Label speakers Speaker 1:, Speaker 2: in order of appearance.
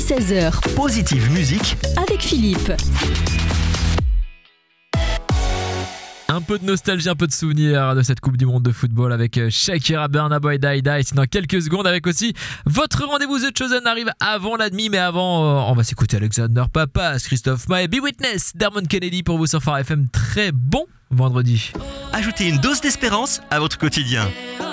Speaker 1: 16h.
Speaker 2: Positive Musique
Speaker 1: Avec Philippe.
Speaker 3: Un peu de nostalgie, un peu de souvenirs de cette Coupe du Monde de football avec Shakira, Burna Boy, Die Die. C'est dans quelques secondes avec aussi votre rendez-vous The Chosen arrive avant la demi, mais avant, on va s'écouter Alexander Papas, Christophe Maé, Be Witness, Dermot Kennedy pour vous sur Phare FM. Très bon vendredi.
Speaker 2: Ajoutez une dose d'espérance à votre quotidien.